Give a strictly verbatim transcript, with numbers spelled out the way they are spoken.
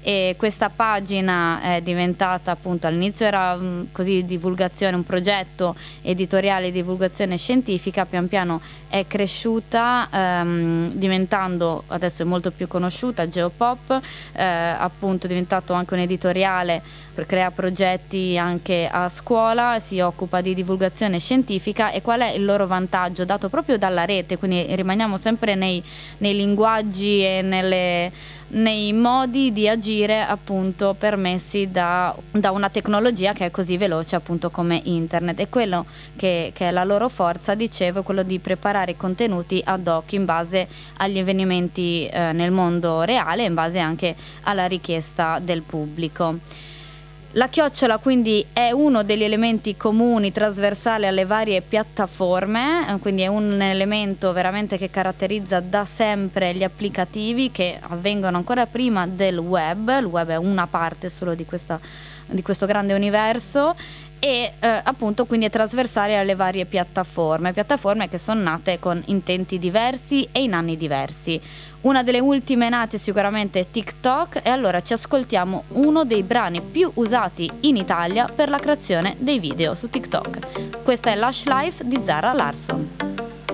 e questa pagina è diventata, appunto, all'inizio era um, così divulgazione, un progetto editoriale di divulgazione scientifica, pian piano è cresciuta, ehm, diventando, adesso è molto più conosciuta, Geopop, eh, appunto è diventato anche un editoriale, per crea progetti anche a scuola, si occupa di divulgazione scientifica. E qual è il loro vantaggio? Dato proprio dalla rete, quindi rimaniamo sempre nei, nei linguaggi e nelle, nei modi di agire, appunto, permessi da, da una tecnologia che è così veloce, appunto, come internet. E quello che, che è la loro forza, dicevo, è quello di preparare i contenuti ad hoc in base agli avvenimenti eh, nel mondo reale, in base anche alla richiesta del pubblico. La chiocciola quindi è uno degli elementi comuni, trasversali alle varie piattaforme, quindi è un elemento veramente che caratterizza da sempre gli applicativi che avvengono ancora prima del web. Il web è una parte solo di questa, di questo grande universo, e eh, appunto quindi è trasversale alle varie piattaforme, piattaforme che sono nate con intenti diversi e in anni diversi. Una delle ultime nate sicuramente è TikTok, e allora ci ascoltiamo uno dei brani più usati in Italia per la creazione dei video su TikTok. Questa è Lush Life di Zara Larsson.